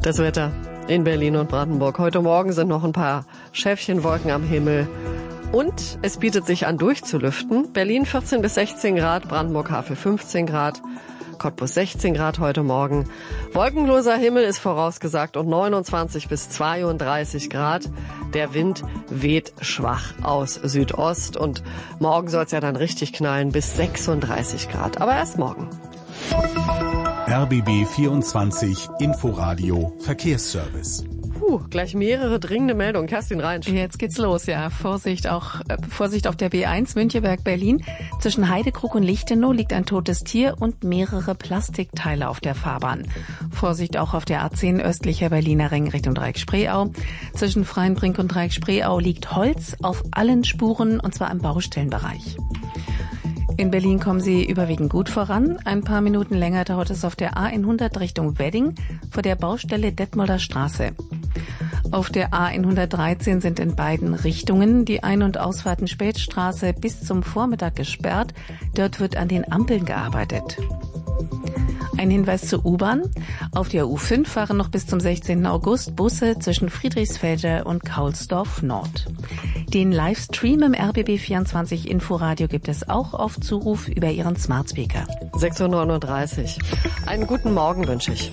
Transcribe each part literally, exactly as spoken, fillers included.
Das Wetter in Berlin und Brandenburg. Heute Morgen sind noch ein paar Schäfchenwolken am Himmel. Und es bietet sich an, durchzulüften. Berlin vierzehn bis sechzehn Grad, Brandenburg-Havel fünfzehn Grad, Cottbus sechzehn Grad heute Morgen. Wolkenloser Himmel ist vorausgesagt und neunundzwanzig bis zweiunddreißig Grad. Der Wind weht schwach aus Südost und morgen soll es ja dann richtig knallen bis sechsunddreißig Grad. Aber erst morgen. R B B vierundzwanzig Inforadio Verkehrsservice. Puh, gleich mehrere dringende Meldungen. Kerstin Reinsch. Jetzt geht's los, ja. Vorsicht auch, äh, Vorsicht auf der B eins Müncheberg-Berlin. Zwischen Heidekrug und Lichtenau liegt ein totes Tier und mehrere Plastikteile auf der Fahrbahn. Vorsicht auch auf der A zehn östlicher Berliner Ring Richtung Dreieck-Spreeau. Zwischen Freienbrink und Dreieck-Spreeau liegt Holz auf allen Spuren und zwar im Baustellenbereich. In Berlin kommen Sie überwiegend gut voran. Ein paar Minuten länger dauert es auf der A hundert Richtung Wedding vor der Baustelle Detmolder Straße. Auf der A hundertdreizehn sind in beiden Richtungen die Ein- und Ausfahrten Spätstraße bis zum Vormittag gesperrt. Dort wird an den Ampeln gearbeitet. Ein Hinweis zur U-Bahn. Auf der U fünf fahren noch bis zum sechzehnten August Busse zwischen Friedrichsfelde und Kaulsdorf Nord. Den Livestream im R B B vierundzwanzig Inforadio gibt es auch auf Zuruf über Ihren Smart Speaker. sechs Uhr neununddreißig. Einen guten Morgen wünsche ich.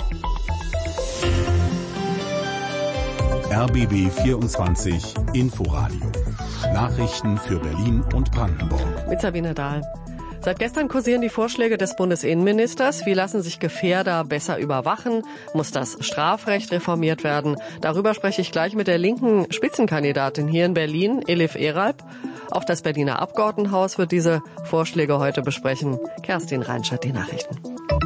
R B B vierundzwanzig Inforadio. Nachrichten für Berlin und Brandenburg. Mit Sabine Dahl. Seit gestern kursieren die Vorschläge des Bundesinnenministers. Wie lassen sich Gefährder besser überwachen? Muss das Strafrecht reformiert werden? Darüber spreche ich gleich mit der linken Spitzenkandidatin hier in Berlin, Elif Eralp. Auch das Berliner Abgeordnetenhaus wird diese Vorschläge heute besprechen. Kerstin Reinsch hat die Nachrichten.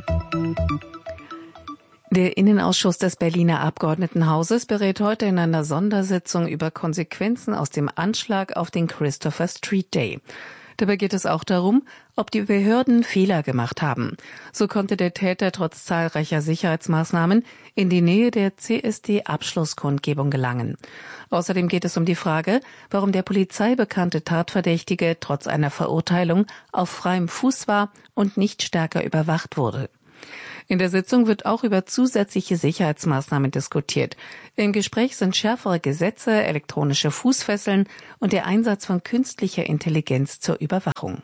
Der Innenausschuss des Berliner Abgeordnetenhauses berät heute in einer Sondersitzung über Konsequenzen aus dem Anschlag auf den Christopher Street Day. Dabei geht es auch darum, ob die Behörden Fehler gemacht haben. So konnte der Täter trotz zahlreicher Sicherheitsmaßnahmen in die Nähe der C S D-Abschlusskundgebung gelangen. Außerdem geht es um die Frage, warum der Polizei bekannte Tatverdächtige trotz einer Verurteilung auf freiem Fuß war und nicht stärker überwacht wurde. In der Sitzung wird auch über zusätzliche Sicherheitsmaßnahmen diskutiert. Im Gespräch sind schärfere Gesetze, elektronische Fußfesseln und der Einsatz von künstlicher Intelligenz zur Überwachung.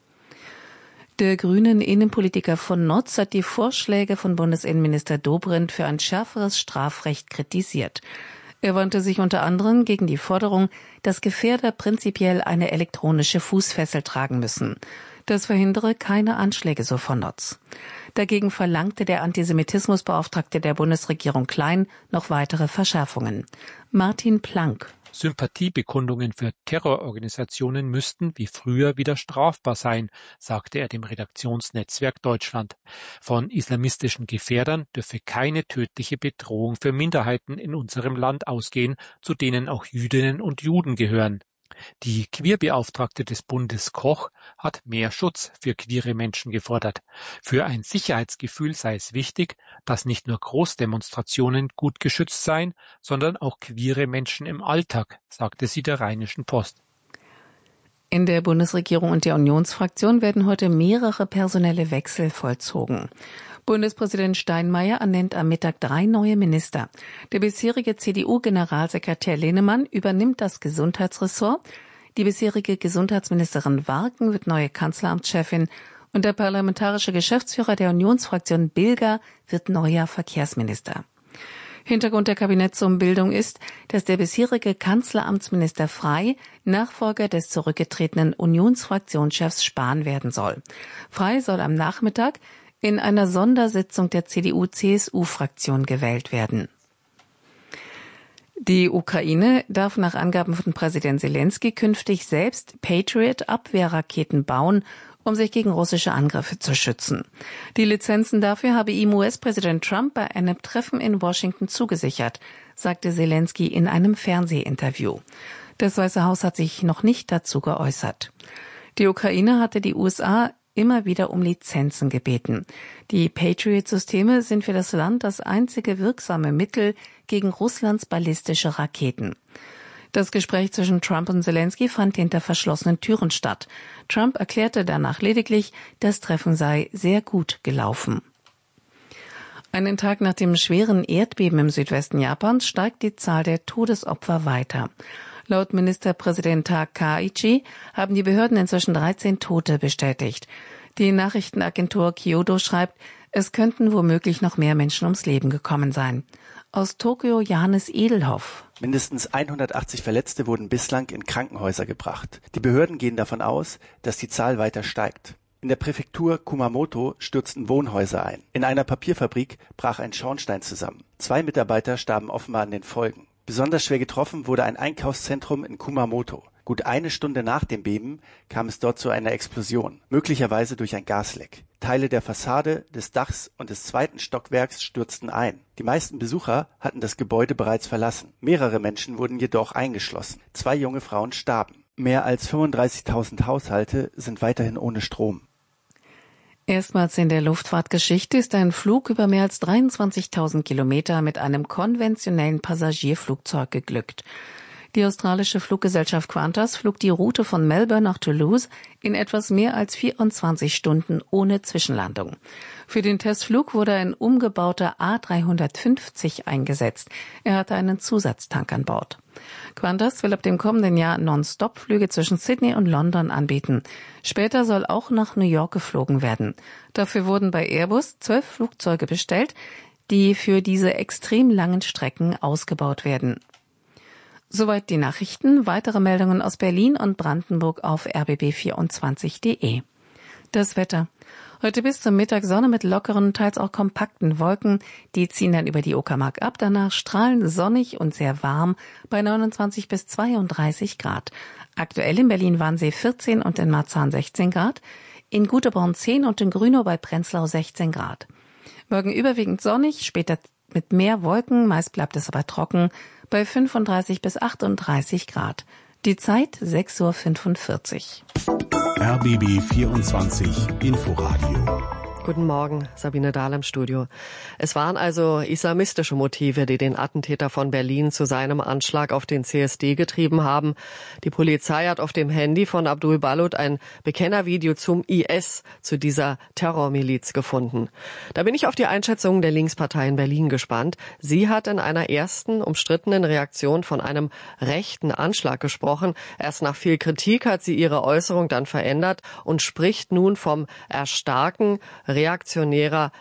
Der grünen Innenpolitiker von Notz hat die Vorschläge von Bundesinnenminister Dobrindt für ein schärferes Strafrecht kritisiert. Er wandte sich unter anderem gegen die Forderung, dass Gefährder prinzipiell eine elektronische Fußfessel tragen müssen. Das verhindere keine Anschläge, so von Notz. Dagegen verlangte der Antisemitismusbeauftragte der Bundesregierung Klein noch weitere Verschärfungen. Martin Planck. Sympathiebekundungen für Terrororganisationen müssten wie früher wieder strafbar sein, sagte er dem Redaktionsnetzwerk Deutschland. Von islamistischen Gefährdern dürfe keine tödliche Bedrohung für Minderheiten in unserem Land ausgehen, zu denen auch Jüdinnen und Juden gehören. Die Queerbeauftragte des Bundes Koch hat mehr Schutz für queere Menschen gefordert. Für ein Sicherheitsgefühl sei es wichtig, dass nicht nur Großdemonstrationen gut geschützt seien, sondern auch queere Menschen im Alltag, sagte sie der Rheinischen Post. In der Bundesregierung und der Unionsfraktion werden heute mehrere personelle Wechsel vollzogen. Bundespräsident Steinmeier ernennt am Mittag drei neue Minister. Der bisherige C D U-Generalsekretär Linnemann übernimmt das Gesundheitsressort. Die bisherige Gesundheitsministerin Warken wird neue Kanzleramtschefin und der parlamentarische Geschäftsführer der Unionsfraktion Bilger wird neuer Verkehrsminister. Hintergrund der Kabinettsumbildung ist, dass der bisherige Kanzleramtsminister Frey Nachfolger des zurückgetretenen Unionsfraktionschefs Spahn werden soll. Frey soll am Nachmittag in einer Sondersitzung der C D U-C S U-Fraktion gewählt werden. Die Ukraine darf nach Angaben von Präsident Zelensky künftig selbst Patriot-Abwehrraketen bauen, um sich gegen russische Angriffe zu schützen. Die Lizenzen dafür habe ihm U S-Präsident Trump bei einem Treffen in Washington zugesichert, sagte Zelensky in einem Fernsehinterview. Das Weiße Haus hat sich noch nicht dazu geäußert. Die Ukraine hatte die U S A immer wieder um Lizenzen gebeten. Die Patriot-Systeme sind für das Land das einzige wirksame Mittel gegen Russlands ballistische Raketen. Das Gespräch zwischen Trump und Zelensky fand hinter verschlossenen Türen statt. Trump erklärte danach lediglich, das Treffen sei sehr gut gelaufen. Einen Tag nach dem schweren Erdbeben im Südwesten Japans steigt die Zahl der Todesopfer weiter. Laut Ministerpräsident Takaichi haben die Behörden inzwischen dreizehn Tote bestätigt. Die Nachrichtenagentur Kyodo schreibt, es könnten womöglich noch mehr Menschen ums Leben gekommen sein. Aus Tokio Johannes Edelhoff. Mindestens hundertachtzig Verletzte wurden bislang in Krankenhäuser gebracht. Die Behörden gehen davon aus, dass die Zahl weiter steigt. In der Präfektur Kumamoto stürzten Wohnhäuser ein. In einer Papierfabrik brach ein Schornstein zusammen. Zwei Mitarbeiter starben offenbar an den Folgen. Besonders schwer getroffen wurde ein Einkaufszentrum in Kumamoto. Gut eine Stunde nach dem Beben kam es dort zu einer Explosion, möglicherweise durch ein Gasleck. Teile der Fassade, des Dachs und des zweiten Stockwerks stürzten ein. Die meisten Besucher hatten das Gebäude bereits verlassen. Mehrere Menschen wurden jedoch eingeschlossen. Zwei junge Frauen starben. Mehr als fünfunddreißigtausend Haushalte sind weiterhin ohne Strom. Erstmals in der Luftfahrtgeschichte ist ein Flug über mehr als dreiundzwanzigtausend Kilometer mit einem konventionellen Passagierflugzeug geglückt. Die australische Fluggesellschaft Qantas flog die Route von Melbourne nach Toulouse in etwas mehr als vierundzwanzig Stunden ohne Zwischenlandung. Für den Testflug wurde ein umgebauter A dreihundertfünfzig eingesetzt. Er hatte einen Zusatztank an Bord. Qantas will ab dem kommenden Jahr Non-Stop-Flüge zwischen Sydney und London anbieten. Später soll auch nach New York geflogen werden. Dafür wurden bei Airbus zwölf Flugzeuge bestellt, die für diese extrem langen Strecken ausgebaut werden. Soweit die Nachrichten. Weitere Meldungen aus Berlin und Brandenburg auf r b b vierundzwanzig punkt d e. Das Wetter. Heute bis zum Mittag Sonne mit lockeren, teils auch kompakten Wolken. Die ziehen dann über die Uckermark ab. Danach strahlend sonnig und sehr warm bei neunundzwanzig bis zweiunddreißig Grad. Aktuell in Berlin-Wannsee vierzehn und in Marzahn sechzehn Grad. In Güteborn zehn und in Grünow bei Prenzlau sechzehn Grad. Morgen überwiegend sonnig, später mit mehr Wolken, meist bleibt es aber trocken, bei fünfunddreißig bis achtunddreißig Grad. Die Zeit sechs Uhr fünfundvierzig. R B B vierundzwanzig Inforadio. Guten Morgen, Sabine Dahl im Studio. Es waren also islamistische Motive, die den Attentäter von Berlin zu seinem Anschlag auf den C S D getrieben haben. Die Polizei hat auf dem Handy von Abdul Balut ein Bekennervideo zum I S, zu dieser Terrormiliz, gefunden. Da bin ich auf die Einschätzung der Linkspartei in Berlin gespannt. Sie hat in einer ersten umstrittenen Reaktion von einem rechten Anschlag gesprochen. Erst nach viel Kritik hat sie ihre Äußerung dann verändert und spricht nun vom Erstarken reaktionärer,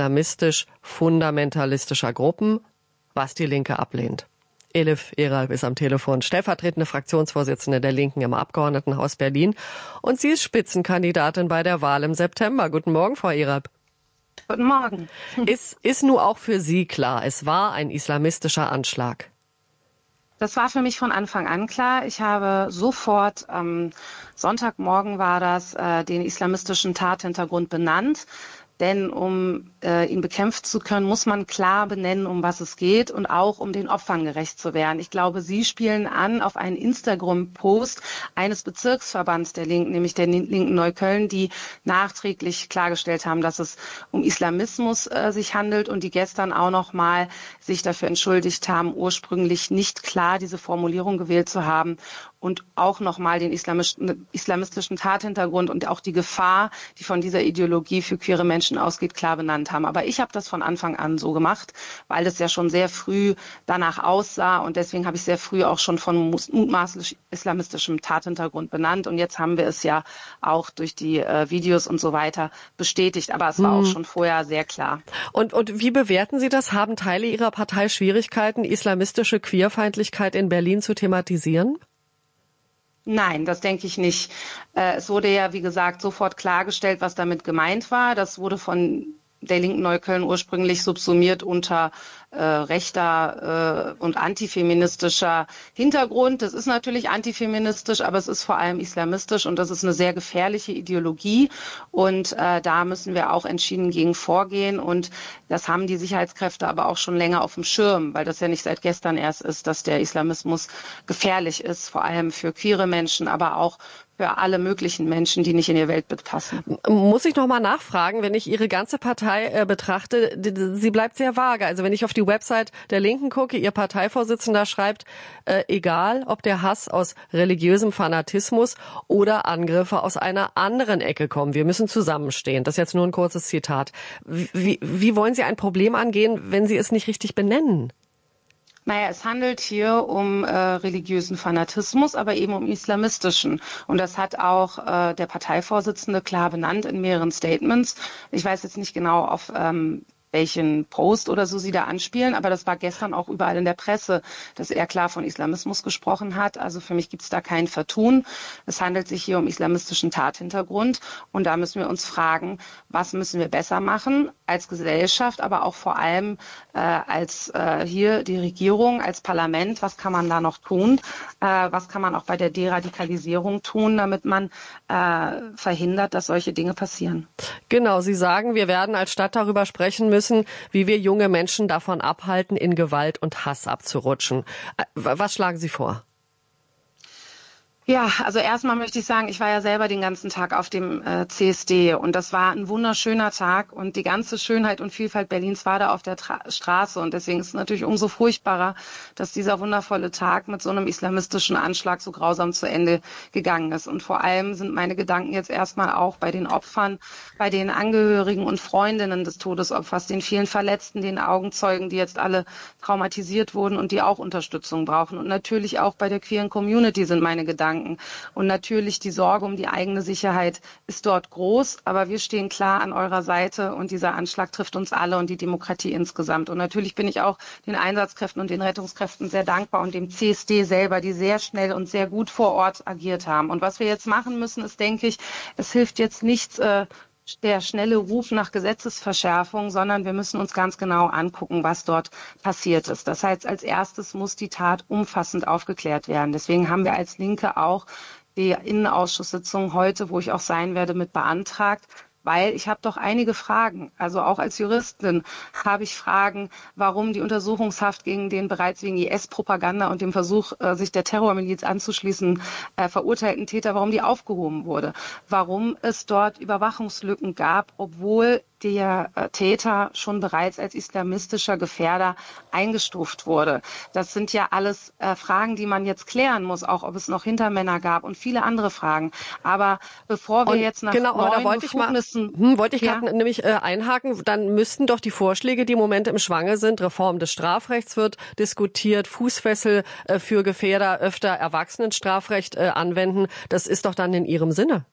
islamistisch-fundamentalistischer Gruppen, was die Linke ablehnt. Elif Eralp ist am Telefon, stellvertretende Fraktionsvorsitzende der Linken im Abgeordnetenhaus Berlin, und sie ist Spitzenkandidatin bei der Wahl im September. Guten Morgen, Frau Eralp. Guten Morgen. Ist, ist nun auch für Sie klar, es war ein islamistischer Anschlag? Das war für mich von Anfang an klar. Ich habe sofort, am Sonntagmorgen war das, äh, den islamistischen Tathintergrund benannt. Denn um äh, ihn bekämpfen zu können, muss man klar benennen, um was es geht und auch um den Opfern gerecht zu werden. Ich glaube, Sie spielen an auf einen Instagram-Post eines Bezirksverbands der Linken, nämlich der Linken Neukölln, die nachträglich klargestellt haben, dass es um Islamismus äh, sich handelt und die gestern auch noch mal sich dafür entschuldigt haben, ursprünglich nicht klar diese Formulierung gewählt zu haben und auch noch mal den islamistischen Tathintergrund und auch die Gefahr, die von dieser Ideologie für queere Menschen ausgeht, klar benannt haben. Aber ich habe das von Anfang an so gemacht, weil es ja schon sehr früh danach aussah und deswegen habe ich sehr früh auch schon von mutmaßlich islamistischem Tathintergrund benannt und jetzt haben wir es ja auch durch die äh, Videos und so weiter bestätigt, aber es war hm. auch schon vorher sehr klar. Und, und wie bewerten Sie das? Haben Teile Ihrer Partei Schwierigkeiten, islamistische Queerfeindlichkeit in Berlin zu thematisieren? Nein, das denke ich nicht. Es wurde ja, wie gesagt, sofort klargestellt, was damit gemeint war. Das wurde von der Linken Neukölln ursprünglich subsumiert unter äh, rechter äh, und antifeministischer Hintergrund. Das ist natürlich antifeministisch, aber es ist vor allem islamistisch und das ist eine sehr gefährliche Ideologie und äh, da müssen wir auch entschieden gegen vorgehen und das haben die Sicherheitskräfte aber auch schon länger auf dem Schirm, weil das ja nicht seit gestern erst ist, dass der Islamismus gefährlich ist, vor allem für queere Menschen, aber auch für alle möglichen Menschen, die nicht in ihr Weltbild passen. Muss ich noch mal nachfragen, wenn ich Ihre ganze Partei äh, betrachte, die, sie bleibt sehr vage. Also wenn ich auf die Website der Linken gucke, Ihr Parteivorsitzender schreibt, äh, egal ob der Hass aus religiösem Fanatismus oder Angriffe aus einer anderen Ecke kommen, wir müssen zusammenstehen. Das ist jetzt nur ein kurzes Zitat. Wie, wie wollen Sie ein Problem angehen, wenn Sie es nicht richtig benennen? Naja, es handelt hier um äh, religiösen Fanatismus, aber eben um islamistischen. Und das hat auch äh, der Parteivorsitzende klar benannt in mehreren Statements. Ich weiß jetzt nicht genau, auf ähm, welchen Post oder so Sie da anspielen, aber das war gestern auch überall in der Presse, dass er klar von Islamismus gesprochen hat. Also für mich gibt es da kein Vertun. Es handelt sich hier um islamistischen Tathintergrund und da müssen wir uns fragen, was müssen wir besser machen als Gesellschaft, aber auch vor allem äh, als äh, hier die Regierung, als Parlament, was kann man da noch tun? Äh, was kann man auch bei der Deradikalisierung tun, damit man äh, verhindert, dass solche Dinge passieren? Genau, Sie sagen, wir werden als Stadt darüber sprechen müssen, wie wir junge Menschen davon abhalten, in Gewalt und Hass abzurutschen. Was schlagen Sie vor? Ja, also erstmal möchte ich sagen, ich war ja selber den ganzen Tag auf dem äh, C S D und das war ein wunderschöner Tag und die ganze Schönheit und Vielfalt Berlins war da auf der Tra- Straße und deswegen ist es natürlich umso furchtbarer, dass dieser wundervolle Tag mit so einem islamistischen Anschlag so grausam zu Ende gegangen ist. Und vor allem sind meine Gedanken jetzt erstmal auch bei den Opfern, bei den Angehörigen und Freundinnen des Todesopfers, den vielen Verletzten, den Augenzeugen, die jetzt alle traumatisiert wurden und die auch Unterstützung brauchen. Und natürlich auch bei der queeren Community sind meine Gedanken. Und natürlich die Sorge um die eigene Sicherheit ist dort groß, aber wir stehen klar an eurer Seite und dieser Anschlag trifft uns alle und die Demokratie insgesamt. Und natürlich bin ich auch den Einsatzkräften und den Rettungskräften sehr dankbar und dem C S D selber, die sehr schnell und sehr gut vor Ort agiert haben. Und was wir jetzt machen müssen, ist, denke ich, es hilft jetzt nichts, äh, der schnelle Ruf nach Gesetzesverschärfung, sondern wir müssen uns ganz genau angucken, was dort passiert ist. Das heißt, als erstes muss die Tat umfassend aufgeklärt werden. Deswegen haben wir als Linke auch die Innenausschusssitzung heute, wo ich auch sein werde, mit beantragt, weil ich habe doch einige Fragen. Also auch als Juristin habe ich Fragen, warum die Untersuchungshaft gegen den bereits wegen I S-Propaganda und dem Versuch, sich der Terrormiliz anzuschließen, äh, verurteilten Täter, warum die aufgehoben wurde. Warum es dort Überwachungslücken gab, obwohl der äh, Täter schon bereits als islamistischer Gefährder eingestuft wurde. Das sind ja alles äh, Fragen, die man jetzt klären muss, auch ob es noch Hintermänner gab und viele andere Fragen. Aber bevor wir und jetzt nach genau, neuen da wollte ich mal, hm, wollte ich ja. gerade nämlich äh, einhaken, dann müssten doch die Vorschläge, die im Moment im Schwange sind, Reform des Strafrechts wird diskutiert, Fußfessel äh, für Gefährder, öfter Erwachsenenstrafrecht äh, anwenden, das ist doch dann in Ihrem Sinne.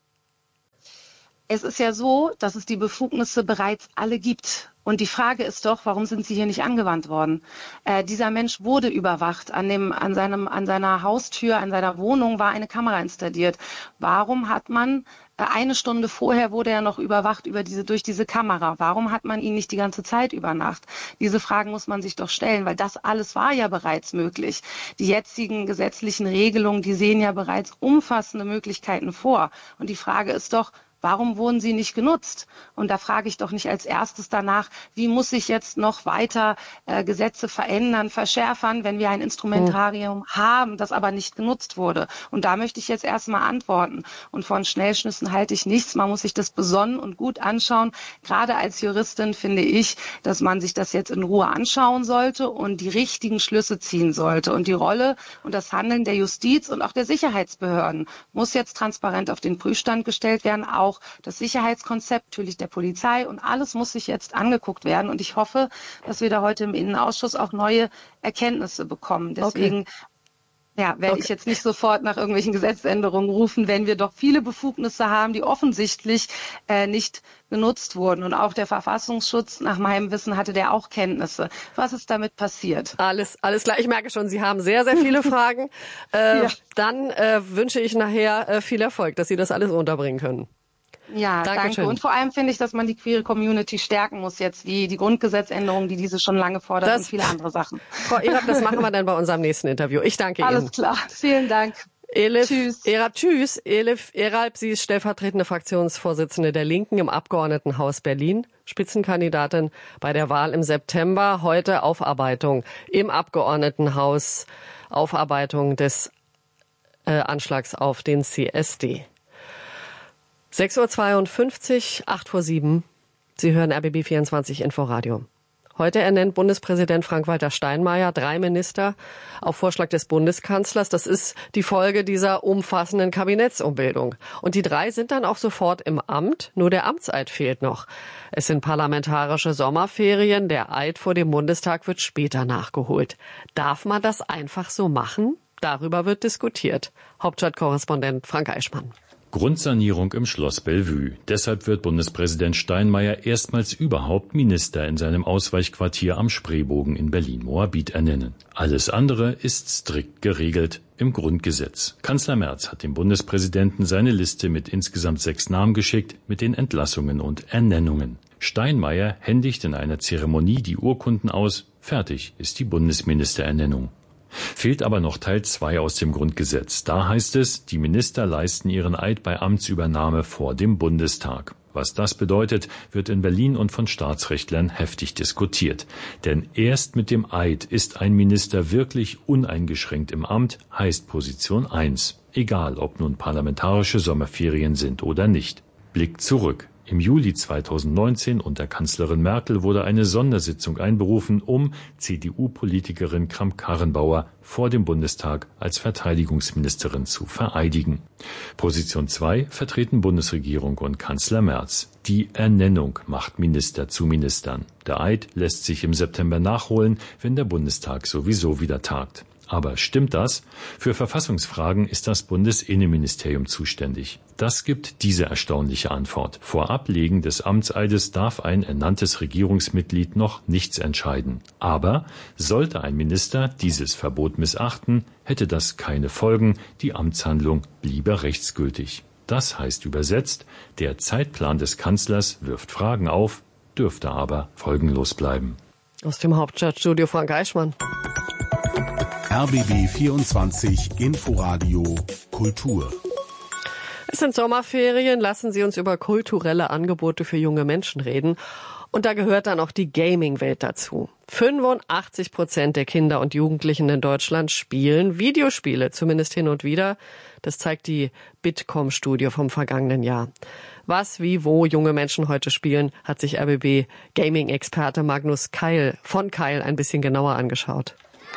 Es ist ja so, dass es die Befugnisse bereits alle gibt. Und die Frage ist doch, warum sind sie hier nicht angewandt worden? Äh, dieser Mensch wurde überwacht. An, dem, an, seinem, an seiner Haustür, an seiner Wohnung war eine Kamera installiert. Warum hat man, äh, eine Stunde vorher wurde er noch überwacht über diese, durch diese Kamera. Warum hat man ihn nicht die ganze Zeit über Nacht? Diese Fragen muss man sich doch stellen, weil das alles war ja bereits möglich. Die jetzigen gesetzlichen Regelungen, die sehen ja bereits umfassende Möglichkeiten vor. Und die Frage ist doch, warum wurden sie nicht genutzt? Und da frage ich doch nicht als erstes danach, wie muss sich jetzt noch weiter äh, Gesetze verändern, verschärfern, wenn wir ein Instrumentarium mhm. haben, das aber nicht genutzt wurde. Und da möchte ich jetzt erstmal antworten. Und von Schnellschnüssen halte ich nichts. Man muss sich das besonnen und gut anschauen. Gerade als Juristin finde ich, dass man sich das jetzt in Ruhe anschauen sollte und die richtigen Schlüsse ziehen sollte. Und die Rolle und das Handeln der Justiz und auch der Sicherheitsbehörden muss jetzt transparent auf den Prüfstand gestellt werden, auch Auch das Sicherheitskonzept natürlich der Polizei und alles muss sich jetzt angeguckt werden. Und ich hoffe, dass wir da heute im Innenausschuss auch neue Erkenntnisse bekommen. Deswegen okay. ja, werde okay. ich jetzt nicht sofort nach irgendwelchen Gesetzesänderungen rufen, wenn wir doch viele Befugnisse haben, die offensichtlich äh, nicht genutzt wurden. Und auch der Verfassungsschutz, nach meinem Wissen, hatte der auch Kenntnisse. Was ist damit passiert? Alles, alles klar. Ich merke schon, Sie haben sehr, sehr viele Fragen. Äh, ja. Dann äh, wünsche ich nachher äh, viel Erfolg, dass Sie das alles unterbringen können. Ja, Dankeschön. danke. Und vor allem finde ich, dass man die queere Community stärken muss jetzt, wie die Grundgesetzänderung, die diese schon lange fordert das, und viele andere Sachen. Frau Erab, das machen wir dann bei unserem nächsten Interview. Ich danke Alles Ihnen. Alles klar. Vielen Dank. Elif, tschüss. Erab, tschüss. Elif Erab, sie ist stellvertretende Fraktionsvorsitzende der Linken im Abgeordnetenhaus Berlin, Spitzenkandidatin bei der Wahl im September. Heute Aufarbeitung im Abgeordnetenhaus, Aufarbeitung des äh, Anschlags auf den C S D. sechs Uhr zweiundfünfzig, acht vor sieben. Sie hören R B B vierundzwanzig Inforadio. Heute ernennt Bundespräsident Frank-Walter Steinmeier drei Minister auf Vorschlag des Bundeskanzlers. Das ist die Folge dieser umfassenden Kabinettsumbildung. Und die drei sind dann auch sofort im Amt. Nur der Amtseid fehlt noch. Es sind parlamentarische Sommerferien. Der Eid vor dem Bundestag wird später nachgeholt. Darf man das einfach so machen? Darüber wird diskutiert. Hauptstadtkorrespondent Frank Eichmann. Grundsanierung im Schloss Bellevue. Deshalb wird Bundespräsident Steinmeier erstmals überhaupt Minister in seinem Ausweichquartier am Spreebogen in Berlin-Moabit ernennen. Alles andere ist strikt geregelt im Grundgesetz. Kanzler Merz hat dem Bundespräsidenten seine Liste mit insgesamt sechs Namen geschickt, mit den Entlassungen und Ernennungen. Steinmeier händigt in einer Zeremonie die Urkunden aus. Fertig ist die Bundesministerernennung. Fehlt aber noch Teil zwei aus dem Grundgesetz. Da heißt es, die Minister leisten ihren Eid bei Amtsübernahme vor dem Bundestag. Was das bedeutet, wird in Berlin und von Staatsrechtlern heftig diskutiert. Denn erst mit dem Eid ist ein Minister wirklich uneingeschränkt im Amt, heißt Position eins. Egal, ob nun parlamentarische Sommerferien sind oder nicht. Blick zurück. Im Juli zweitausendneunzehn unter Kanzlerin Merkel wurde eine Sondersitzung einberufen, um C D U-Politikerin Kramp-Karrenbauer vor dem Bundestag als Verteidigungsministerin zu vereidigen. Position zwei vertreten Bundesregierung und Kanzler Merz. Die Ernennung macht Minister zu Ministern. Der Eid lässt sich im September nachholen, wenn der Bundestag sowieso wieder tagt. Aber stimmt das? Für Verfassungsfragen ist das Bundesinnenministerium zuständig. Das gibt diese erstaunliche Antwort. Vor Ablegen des Amtseides darf ein ernanntes Regierungsmitglied noch nichts entscheiden. Aber sollte ein Minister dieses Verbot missachten, hätte das keine Folgen, die Amtshandlung bliebe rechtsgültig. Das heißt übersetzt, der Zeitplan des Kanzlers wirft Fragen auf, dürfte aber folgenlos bleiben. Aus dem Hauptstadtstudio Frank Eichmann. R B B vierundzwanzig Inforadio Kultur. Es sind Sommerferien, lassen Sie uns über kulturelle Angebote für junge Menschen reden. Und da gehört dann auch die Gaming-Welt dazu. fünfundachtzig Prozent der Kinder und Jugendlichen in Deutschland spielen Videospiele, zumindest hin und wieder. Das zeigt die Bitkom-Studie vom vergangenen Jahr. Was, wie, wo junge Menschen heute spielen, hat sich R B B-Gaming-Experte Magnus Keil von Keil ein bisschen genauer angeschaut.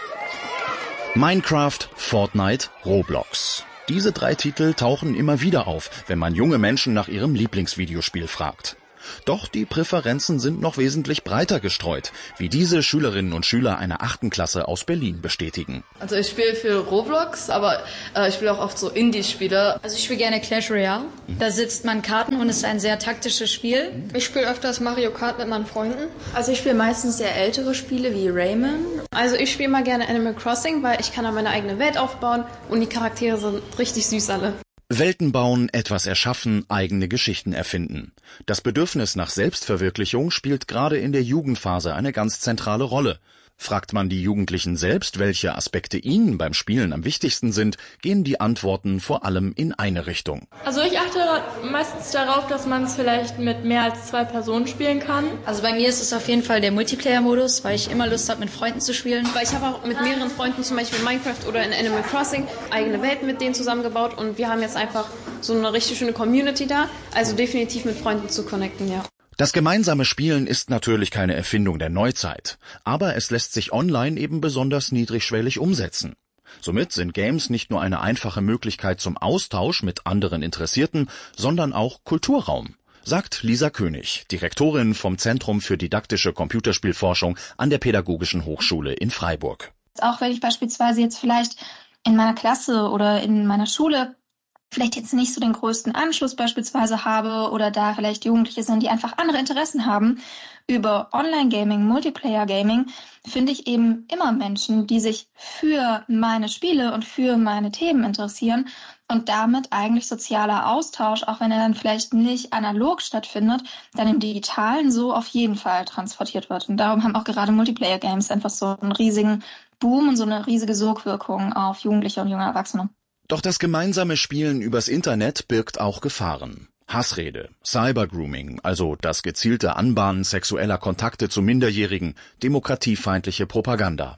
Minecraft, Fortnite, Roblox. Diese drei Titel tauchen immer wieder auf, wenn man junge Menschen nach ihrem Lieblingsvideospiel fragt. Doch die Präferenzen sind noch wesentlich breiter gestreut, wie diese Schülerinnen und Schüler einer achten Klasse aus Berlin bestätigen. Also ich spiele viel Roblox, aber äh, ich spiele auch oft so Indie-Spiele. Also ich spiele gerne Clash Royale. Da sitzt man Karten und es ist ein sehr taktisches Spiel. Ich spiele öfters Mario Kart mit meinen Freunden. Also ich spiele meistens sehr ältere Spiele wie Rayman. Also ich spiele mal gerne Animal Crossing, weil ich kann da meine eigene Welt aufbauen und die Charaktere sind richtig süß alle. Welten bauen, etwas erschaffen, eigene Geschichten erfinden. Das Bedürfnis nach Selbstverwirklichung spielt gerade in der Jugendphase eine ganz zentrale Rolle. Fragt man die Jugendlichen selbst, welche Aspekte ihnen beim Spielen am wichtigsten sind, gehen die Antworten vor allem in eine Richtung. Also ich achte meistens darauf, dass man es vielleicht mit mehr als zwei Personen spielen kann. Also bei mir ist es auf jeden Fall der Multiplayer-Modus, weil ich immer Lust habe, mit Freunden zu spielen. Weil ich habe auch mit mehreren Freunden zum Beispiel in Minecraft oder in Animal Crossing eigene Welten mit denen zusammengebaut und wir haben jetzt einfach so eine richtig schöne Community da. Also definitiv mit Freunden zu connecten, ja. Das gemeinsame Spielen ist natürlich keine Erfindung der Neuzeit, aber es lässt sich online eben besonders niedrigschwellig umsetzen. Somit sind Games nicht nur eine einfache Möglichkeit zum Austausch mit anderen Interessierten, sondern auch Kulturraum, sagt Lisa König, Direktorin vom Zentrum für didaktische Computerspielforschung an der Pädagogischen Hochschule in Freiburg. Auch wenn ich beispielsweise jetzt vielleicht in meiner Klasse oder in meiner Schule vielleicht jetzt nicht so den größten Anschluss beispielsweise habe oder da vielleicht Jugendliche sind, die einfach andere Interessen haben, über Online-Gaming, Multiplayer-Gaming finde ich eben immer Menschen, die sich für meine Spiele und für meine Themen interessieren und damit eigentlich sozialer Austausch, auch wenn er dann vielleicht nicht analog stattfindet, dann im Digitalen so auf jeden Fall transportiert wird. Und darum haben auch gerade Multiplayer-Games einfach so einen riesigen Boom und so eine riesige Sogwirkung auf Jugendliche und junge Erwachsene. Doch das gemeinsame Spielen übers Internet birgt auch Gefahren. Hassrede, Cybergrooming, also das gezielte Anbahnen sexueller Kontakte zu Minderjährigen, demokratiefeindliche Propaganda.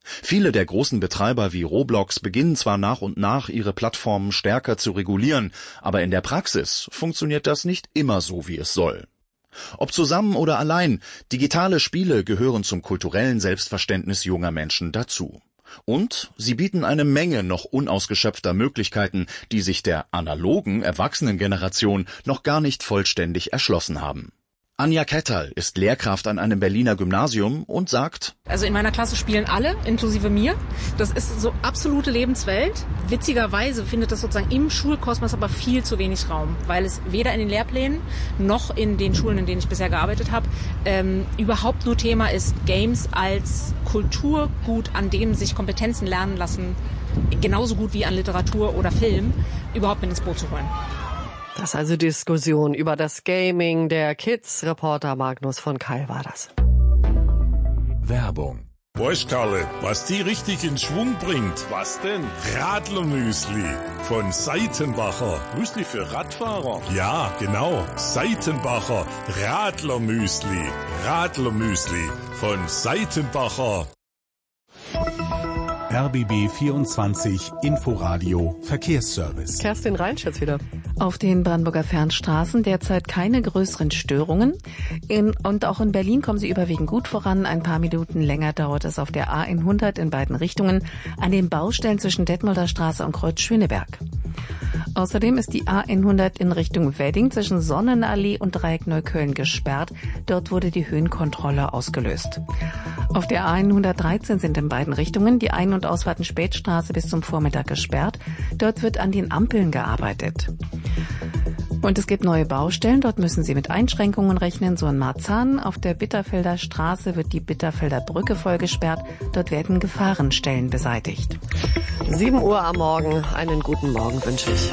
Viele der großen Betreiber wie Roblox beginnen zwar nach und nach, ihre Plattformen stärker zu regulieren, aber in der Praxis funktioniert das nicht immer so, wie es soll. Ob zusammen oder allein, digitale Spiele gehören zum kulturellen Selbstverständnis junger Menschen dazu. Und sie bieten eine Menge noch unausgeschöpfter Möglichkeiten, die sich der analogen Erwachsenengeneration noch gar nicht vollständig erschlossen haben. Anja Ketterl ist Lehrkraft an einem Berliner Gymnasium und sagt: Also in meiner Klasse spielen alle, inklusive mir. Das ist so absolute Lebenswelt. Witzigerweise findet das sozusagen im Schulkosmos aber viel zu wenig Raum, weil es weder in den Lehrplänen noch in den Schulen, in denen ich bisher gearbeitet habe, ähm, überhaupt nur Thema ist, Games als Kulturgut, an dem sich Kompetenzen lernen lassen, genauso gut wie an Literatur oder Film, überhaupt mit ins Boot zu holen. Das ist also Diskussion über das Gaming der Kids. Reporter Magnus von Keil war das. Werbung. Boys, Karle, was die richtig in Schwung bringt. Was denn? Radlermüsli von Seitenbacher. Müsli für Radfahrer? Ja, genau. Seitenbacher Radlermüsli. Radlermüsli von Seitenbacher. R B B vierundzwanzig Inforadio Verkehrsservice. Kerstin Reinsch jetzt wieder. Auf den Brandenburger Fernstraßen derzeit keine größeren Störungen. In, und auch in Berlin kommen sie überwiegend gut voran. Ein paar Minuten länger dauert es auf der A hundert in beiden Richtungen an den Baustellen zwischen Detmolder Straße und Kreuz Schöneberg. Außerdem ist die A hundert in Richtung Wedding zwischen Sonnenallee und Dreieck Neukölln gesperrt. Dort wurde die Höhenkontrolle ausgelöst. Auf der A hundertdreizehn sind in beiden Richtungen die Ein- und Ausfahrten Spätstraße bis zum Vormittag gesperrt. Dort wird an den Ampeln gearbeitet. Und es gibt neue Baustellen. Dort müssen Sie mit Einschränkungen rechnen. So in Marzahn auf der Bitterfelder Straße wird die Bitterfelder Brücke voll gesperrt. Dort werden Gefahrenstellen beseitigt. sieben Uhr am Morgen. Einen guten Morgen wünsche ich.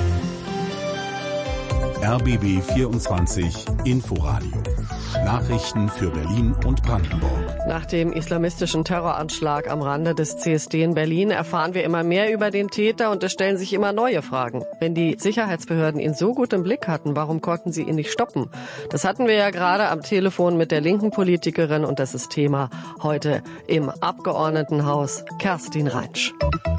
R B B vierundzwanzig Inforadio. Nachrichten für Berlin und Brandenburg. Nach dem islamistischen Terroranschlag am Rande des C S D in Berlin erfahren wir immer mehr über den Täter und es stellen sich immer neue Fragen. Wenn die Sicherheitsbehörden ihn so gut im Blick hatten, warum konnten sie ihn nicht stoppen? Das hatten wir ja gerade am Telefon mit der linken Politikerin und das ist Thema heute im Abgeordnetenhaus. Kerstin Reinsch.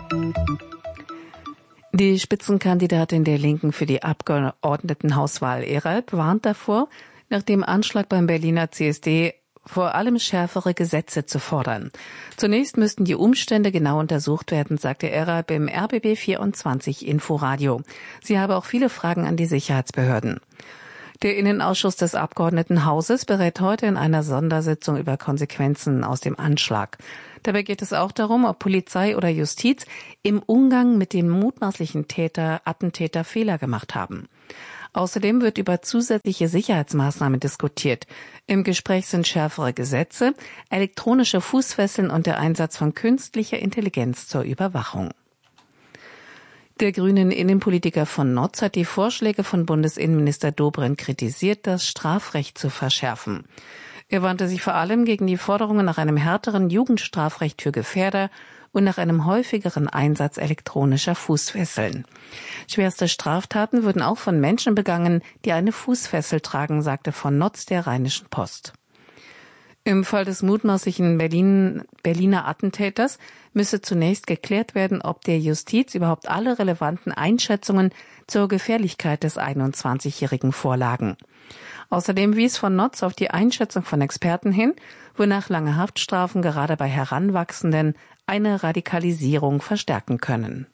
Die Spitzenkandidatin der Linken für die Abgeordnetenhauswahl Eralb warnt davor, nach dem Anschlag beim Berliner C S D vor allem schärfere Gesetze zu fordern. Zunächst müssten die Umstände genau untersucht werden, sagte Eralb im R B B vierundzwanzig Inforadio. Sie habe auch viele Fragen an die Sicherheitsbehörden. Der Innenausschuss des Abgeordnetenhauses berät heute in einer Sondersitzung über Konsequenzen aus dem Anschlag. Dabei geht es auch darum, ob Polizei oder Justiz im Umgang mit dem mutmaßlichen Täter, Attentäter Fehler gemacht haben. Außerdem wird über zusätzliche Sicherheitsmaßnahmen diskutiert. Im Gespräch sind schärfere Gesetze, elektronische Fußfesseln und der Einsatz von künstlicher Intelligenz zur Überwachung. Der grünen Innenpolitiker von Notz hat die Vorschläge von Bundesinnenminister Dobrindt kritisiert, das Strafrecht zu verschärfen. Er wandte sich vor allem gegen die Forderungen nach einem härteren Jugendstrafrecht für Gefährder und nach einem häufigeren Einsatz elektronischer Fußfesseln. Schwerste Straftaten würden auch von Menschen begangen, die eine Fußfessel tragen, sagte von Notz der Rheinischen Post. Im Fall des mutmaßlichen Berlin, Berliner Attentäters müsse zunächst geklärt werden, ob der Justiz überhaupt alle relevanten Einschätzungen zur Gefährlichkeit des einundzwanzigjährigen vorlagen. Außerdem wies von Notz auf die Einschätzung von Experten hin, wonach lange Haftstrafen gerade bei Heranwachsenden eine Radikalisierung verstärken können.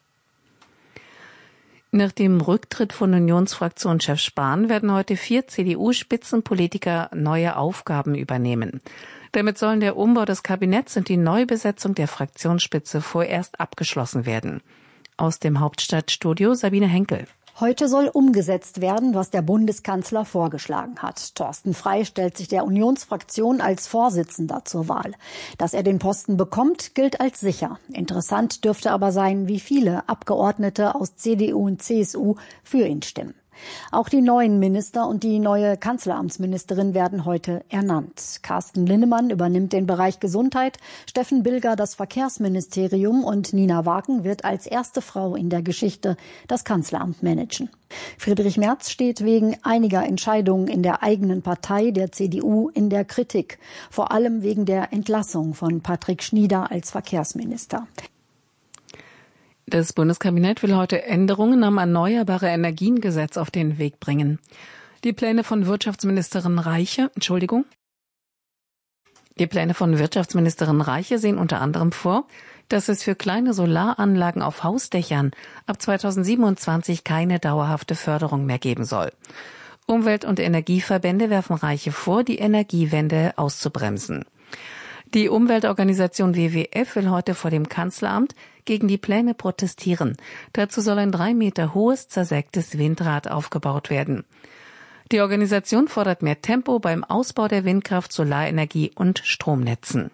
Nach dem Rücktritt von Unionsfraktionschef Spahn werden heute vier C D U-Spitzenpolitiker neue Aufgaben übernehmen. Damit sollen der Umbau des Kabinetts und die Neubesetzung der Fraktionsspitze vorerst abgeschlossen werden. Aus dem Hauptstadtstudio Sabine Henkel. Heute soll umgesetzt werden, was der Bundeskanzler vorgeschlagen hat. Thorsten Frey stellt sich der Unionsfraktion als Vorsitzender zur Wahl. Dass er den Posten bekommt, gilt als sicher. Interessant dürfte aber sein, wie viele Abgeordnete aus C D U und C S U für ihn stimmen. Auch die neuen Minister und die neue Kanzleramtsministerin werden heute ernannt. Carsten Linnemann übernimmt den Bereich Gesundheit, Steffen Bilger das Verkehrsministerium und Nina Wagen wird als erste Frau in der Geschichte das Kanzleramt managen. Friedrich Merz steht wegen einiger Entscheidungen in der eigenen Partei, der C D U, in der Kritik. Vor allem wegen der Entlassung von Patrick Schnieder als Verkehrsminister. Das Bundeskabinett will heute Änderungen am Erneuerbare Energien-Gesetz auf den Weg bringen. Die Pläne von Wirtschaftsministerin Reiche, Entschuldigung. Die Pläne von Wirtschaftsministerin Reiche sehen unter anderem vor, dass es für kleine Solaranlagen auf Hausdächern ab zweitausendsiebenundzwanzig keine dauerhafte Förderung mehr geben soll. Umwelt- und Energieverbände werfen Reiche vor, die Energiewende auszubremsen. Die Umweltorganisation W W F will heute vor dem Kanzleramt gegen die Pläne protestieren. Dazu soll ein drei Meter hohes, zersägtes Windrad aufgebaut werden. Die Organisation fordert mehr Tempo beim Ausbau der Windkraft, Solarenergie und Stromnetzen.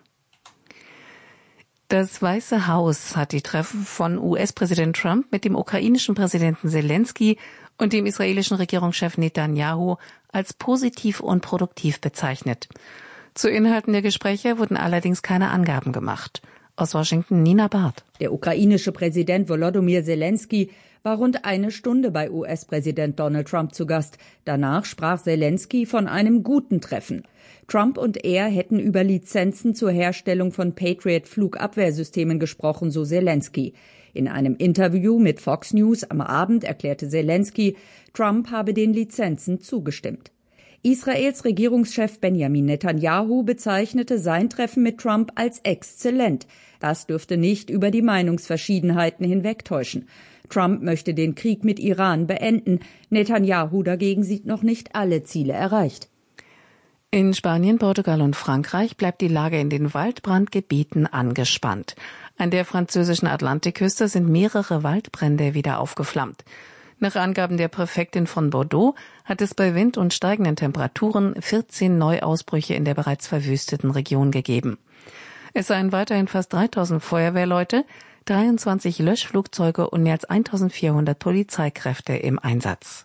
Das Weiße Haus hat die Treffen von U S-Präsident Trump mit dem ukrainischen Präsidenten Zelensky und dem israelischen Regierungschef Netanyahu als positiv und produktiv bezeichnet. Zu Inhalten der Gespräche wurden allerdings keine Angaben gemacht. Aus Washington Nina Barth. Der ukrainische Präsident Volodymyr Zelensky war rund eine Stunde bei U S-Präsident Donald Trump zu Gast. Danach sprach Zelensky von einem guten Treffen. Trump und er hätten über Lizenzen zur Herstellung von Patriot-Flugabwehrsystemen gesprochen, so Zelensky. In einem Interview mit Fox News am Abend erklärte Zelensky, Trump habe den Lizenzen zugestimmt. Israels Regierungschef Benjamin Netanyahu bezeichnete sein Treffen mit Trump als exzellent. Das dürfte nicht über die Meinungsverschiedenheiten hinwegtäuschen. Trump möchte den Krieg mit Iran beenden. Netanyahu dagegen sieht noch nicht alle Ziele erreicht. In Spanien, Portugal und Frankreich bleibt die Lage in den Waldbrandgebieten angespannt. An der französischen Atlantikküste sind mehrere Waldbrände wieder aufgeflammt. Nach Angaben der Präfektin von Bordeaux hat es bei Wind und steigenden Temperaturen vierzehn Neuausbrüche in der bereits verwüsteten Region gegeben. Es seien weiterhin fast dreitausend Feuerwehrleute, dreiundzwanzig Löschflugzeuge und mehr als eintausendvierhundert Polizeikräfte im Einsatz.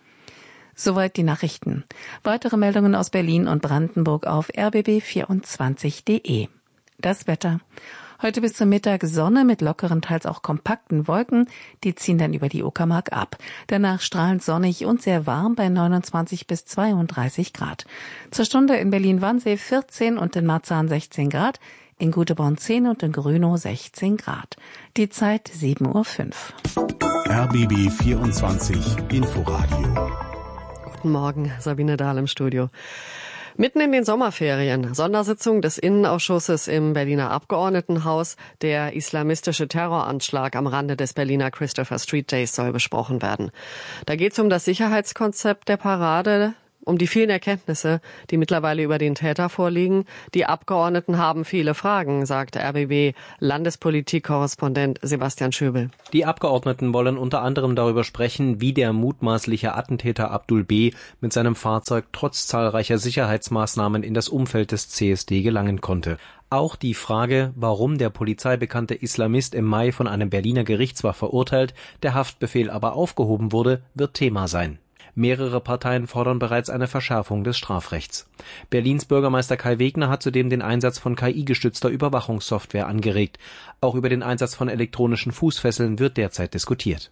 Soweit die Nachrichten. Weitere Meldungen aus Berlin und Brandenburg auf r b b vierundzwanzig punkt d e. Das Wetter. Heute bis zum Mittag Sonne mit lockeren, teils auch kompakten Wolken. Die ziehen dann über die Uckermark ab. Danach strahlend sonnig und sehr warm bei neunundzwanzig bis zweiunddreißig Grad. Zur Stunde in Berlin-Wannsee vierzehn und in Marzahn sechzehn Grad. In Güteborn zehn und in Grünow sechzehn Grad. Die Zeit sieben Uhr fünf. R B B vierundzwanzig Inforadio. Guten Morgen, Sabine Dahl im Studio. Mitten in den Sommerferien, Sondersitzung des Innenausschusses im Berliner Abgeordnetenhaus. Der islamistische Terroranschlag am Rande des Berliner Christopher Street Days soll besprochen werden. Da geht es um das Sicherheitskonzept der Parade, um die vielen Erkenntnisse, die mittlerweile über den Täter vorliegen. Die Abgeordneten haben viele Fragen, sagt R B B-Landespolitik-Korrespondent Sebastian Schöbel. Die Abgeordneten wollen unter anderem darüber sprechen, wie der mutmaßliche Attentäter Abdul B. mit seinem Fahrzeug trotz zahlreicher Sicherheitsmaßnahmen in das Umfeld des C S D gelangen konnte. Auch die Frage, warum der polizeibekannte Islamist im Mai von einem Berliner Gericht zwar verurteilt, der Haftbefehl aber aufgehoben wurde, wird Thema sein. Mehrere Parteien fordern bereits eine Verschärfung des Strafrechts. Berlins Bürgermeister Kai Wegner hat zudem den Einsatz von K I-gestützter Überwachungssoftware angeregt. Auch über den Einsatz von elektronischen Fußfesseln wird derzeit diskutiert.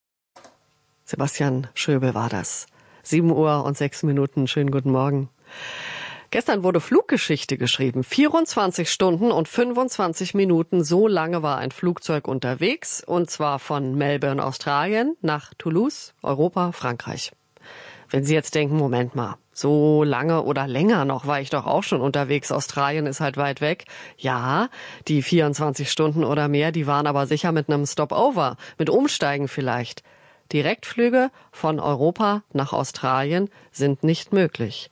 Sebastian Schöbel war das. sieben Uhr und sechs Minuten. Schönen guten Morgen. Gestern wurde Fluggeschichte geschrieben. vierundzwanzig Stunden und fünfundzwanzig Minuten, so lange war ein Flugzeug unterwegs. Und zwar von Melbourne, Australien, nach Toulouse, Europa, Frankreich. Wenn Sie jetzt denken, Moment mal, so lange oder länger noch war ich doch auch schon unterwegs. Australien ist halt weit weg. Ja, die vierundzwanzig Stunden oder mehr, die waren aber sicher mit einem Stopover, mit Umsteigen vielleicht. Direktflüge von Europa nach Australien sind nicht möglich.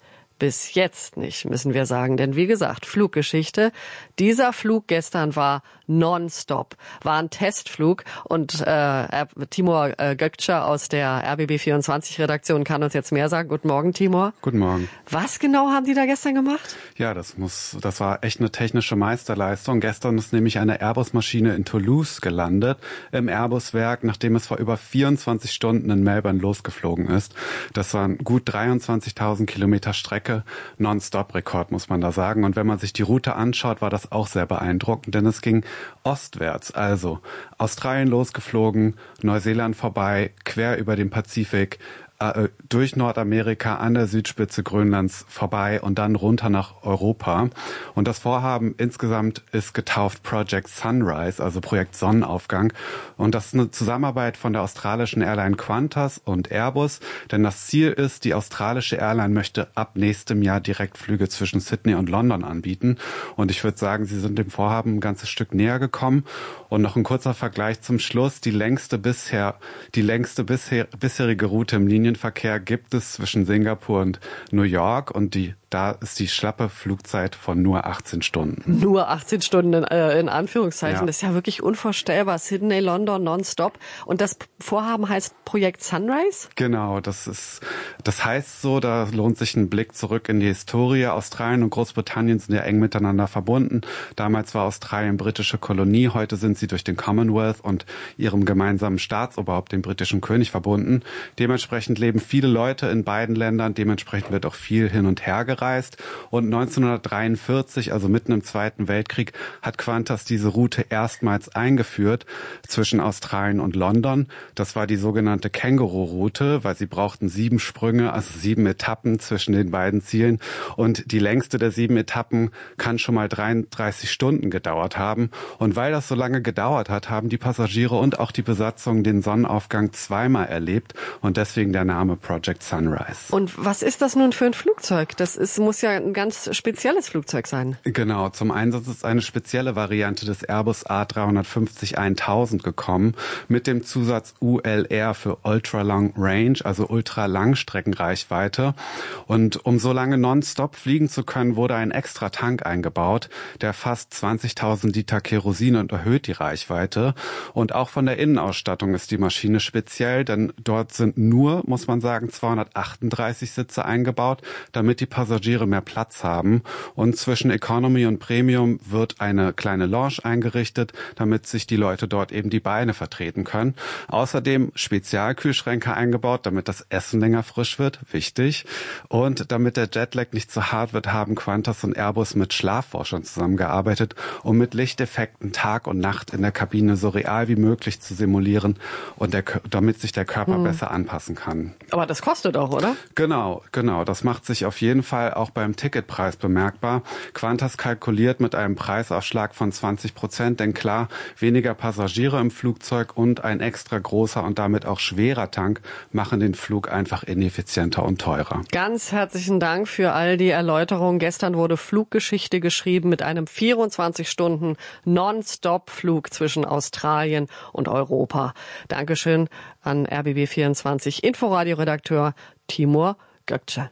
Bis jetzt nicht, müssen wir sagen. Denn wie gesagt, Fluggeschichte. Dieser Flug gestern war nonstop, war ein Testflug. Und äh, Timur äh, Gökçe aus der R B B vierundzwanzig-Redaktion kann uns jetzt mehr sagen. Guten Morgen, Timur. Guten Morgen. Was genau haben die da gestern gemacht? Ja, das muss, das war echt eine technische Meisterleistung. Gestern ist nämlich eine Airbus-Maschine in Toulouse gelandet, im Airbus-Werk, nachdem es vor über vierundzwanzig Stunden in Melbourne losgeflogen ist. Das waren gut dreiundzwanzigtausend Kilometer Strecke. Non-Stop-Rekord, muss man da sagen. Und wenn man sich die Route anschaut, war das auch sehr beeindruckend, denn es ging ostwärts. Also Australien losgeflogen, Neuseeland vorbei, quer über den Pazifik, äh, durch Nordamerika an der Südspitze Grönlands vorbei und dann runter nach Europa. Und das Vorhaben insgesamt ist getauft Project Sunrise, also Projekt Sonnenaufgang. Und das ist eine Zusammenarbeit von der australischen Airline Qantas und Airbus. Denn das Ziel ist, die australische Airline möchte ab nächstem Jahr Direktflüge zwischen Sydney und London anbieten. Und ich würde sagen, sie sind dem Vorhaben ein ganzes Stück näher gekommen. Und noch ein kurzer Vergleich zum Schluss. Die längste bisher, die längste bisher, bisherige Route im Linienverkehr gibt es zwischen Singapur und New York. Und die da ist die schlappe Flugzeit von nur achtzehn Stunden. Nur achtzehn Stunden in, äh, in Anführungszeichen. Ja. Das ist ja wirklich unvorstellbar. Sydney, London, nonstop. Und das Vorhaben heißt Projekt Sunrise? Genau, das ist, das heißt so, da lohnt sich ein Blick zurück in die Historie. Australien und Großbritannien sind ja eng miteinander verbunden. Damals war Australien britische Kolonie. Heute sind sie durch den Commonwealth und ihrem gemeinsamen Staatsoberhaupt, dem britischen König, verbunden. Dementsprechend leben viele Leute in beiden Ländern. Dementsprechend wird auch viel hin und her gereist. Und neunzehnhundertdreiundvierzig, also mitten im Zweiten Weltkrieg, hat Qantas diese Route erstmals eingeführt zwischen Australien und London. Das war die sogenannte Känguru-Route, weil sie brauchten sieben Sprünge, also sieben Etappen zwischen den beiden Zielen. Und die längste der sieben Etappen kann schon mal dreiunddreißig Stunden gedauert haben. Und weil das so lange gedauert hat, haben die Passagiere und auch die Besatzung den Sonnenaufgang zweimal erlebt. Und deswegen der Name Project Sunrise. Und was ist das nun für ein Flugzeug? Das ist, muss ja ein ganz spezielles Flugzeug sein. Genau, zum Einsatz ist eine spezielle Variante des Airbus A drei fünfzig tausend gekommen, mit dem Zusatz U L R für Ultra Long Range, also Ultra-Langstreckenreichweite. Und um so lange nonstop fliegen zu können, wurde ein extra Tank eingebaut, der fast zwanzigtausend Liter Kerosin und erhöht die Reichweite. Und auch von der Innenausstattung ist die Maschine speziell, denn dort sind nur, muss man sagen, zweihundertachtunddreißig Sitze eingebaut, damit die Passagiere mehr Platz haben. Und zwischen Economy und Premium wird eine kleine Lounge eingerichtet, damit sich die Leute dort eben die Beine vertreten können. Außerdem Spezialkühlschränke eingebaut, damit das Essen länger frisch wird, wichtig. Und damit der Jetlag nicht zu hart wird, haben Qantas und Airbus mit Schlafforschern zusammengearbeitet, um mit Lichteffekten Tag und Nacht in der Kabine so real wie möglich zu simulieren und der, damit sich der Körper hm. besser anpassen kann. Aber das kostet auch, oder? Genau, genau. Das macht sich auf jeden Fall auch beim Ticketpreis bemerkbar. Qantas kalkuliert mit einem Preisaufschlag von zwanzig Prozent, denn klar, weniger Passagiere im Flugzeug und ein extra großer und damit auch schwerer Tank machen den Flug einfach ineffizienter und teurer. Ganz herzlichen Dank für all die Erläuterungen. Gestern wurde Fluggeschichte geschrieben mit einem vierundzwanzig Stunden Non-Stop-Flug zwischen Australien und Europa. Dankeschön an R B B vierundzwanzig Inforadio-Redakteur Timur Gökçe.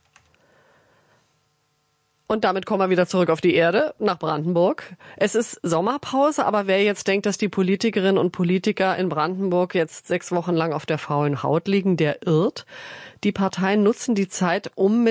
Und damit kommen wir wieder zurück auf die Erde, nach Brandenburg. Es ist Sommerpause, aber wer jetzt denkt, dass die Politikerinnen und Politiker in Brandenburg jetzt sechs Wochen lang auf der faulen Haut liegen, der irrt. Die Parteien nutzen die Zeit, um mit